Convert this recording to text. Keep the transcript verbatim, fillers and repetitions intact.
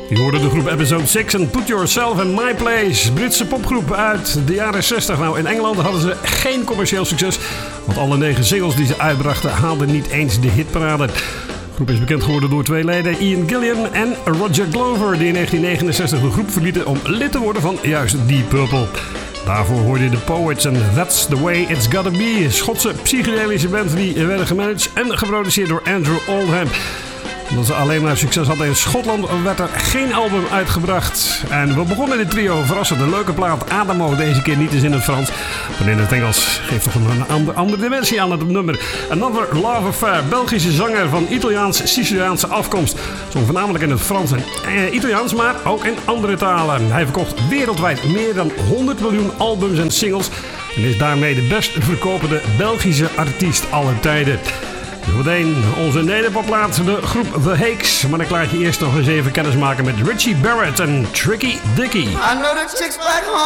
Je hoorde de groep Episode zes en Put Yourself in My Place. Britse popgroep uit de jaren zestig. Nou, in Engeland hadden ze geen commercieel succes. Want alle negen singles die ze uitbrachten haalden niet eens de hitparade. De groep is bekend geworden door twee leden, Ian Gillan en Roger Glover, die in negentien negenenzestig de groep verlieten om lid te worden van juist Deep Purple. Daarvoor hoorde je de Poets en That's the Way It's Gotta Be. Schotse psychedelische band die werden gemanaged en geproduceerd door Andrew Oldham. Omdat ze alleen maar succes hadden in Schotland, werd er geen album uitgebracht. En we begonnen dit trio verrassend. De leuke plaat Adamo, deze keer niet eens in het Frans, maar in het Engels. Geeft toch een andere, andere dimensie aan het nummer. Another Love Affair, Belgische zanger van Italiaans-Siciliaanse afkomst. Zong voornamelijk in het Frans en eh, Italiaans, maar ook in andere talen. Hij verkocht wereldwijd meer dan honderd miljoen albums en singles. En is daarmee de best verkopende Belgische artiest aller tijden. Meteen onze nederpopplaat, de groep The Hakes. Maar ik laat je eerst nog eens even kennis maken met Richie Barrett en Tricky Dicky.